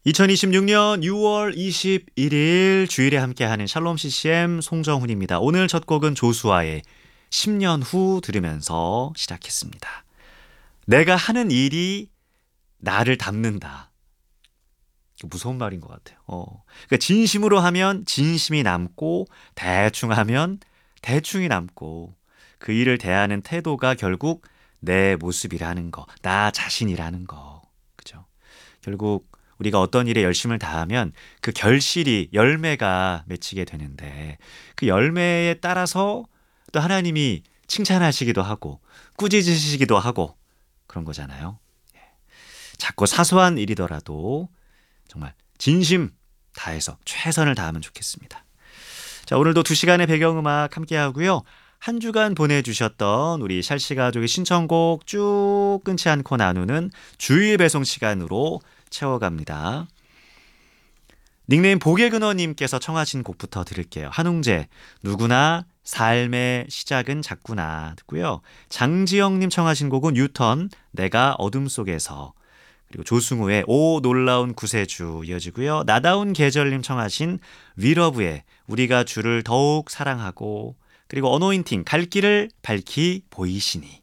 2026년 6월 21일 주일에 함께하는 샬롬 CCM 송정훈입니다. 오늘 첫 곡은 조수아의 10년 후 들으면서 시작했습니다. 내가 하는 일이 나를 닮는다. 무서운 말인 것 같아요. 그러니까 진심으로 하면 진심이 남고 대충 하면 대충이 남고 그 일을 대하는 태도가 결국 내 모습이라는 거, 나 자신이라는 거. 그죠? 결국 우리가 어떤 일에 열심을 다하면 그 결실이 열매가 맺히게 되는데 그 열매에 따라서 또 하나님이 칭찬하시기도 하고 꾸짖으시기도 하고 그런 거잖아요. 작고 사소한 일이더라도 정말 진심 다해서 최선을 다하면 좋겠습니다. 자, 오늘도 2시간의 배경음악 함께 하고요. 한 주간 보내주셨던 우리 샬시 가족의 신청곡 쭉 끊지 않고 나누는 주일 배송 시간으로 채워갑니다. 닉네임 보게근어님께서 청하신 곡부터 들을게요. 한웅재 누구나 삶의 시작은 작구나 듣고요. 장지영님 청하신 곡은 뉴턴 내가 어둠 속에서, 그리고 조승우의 오 놀라운 구세주 이어지고요. 나다운 계절님 청하신 위러브의 우리가 주를 더욱 사랑하고, 그리고 어노인팅 갈 길을 밝히 보이시니.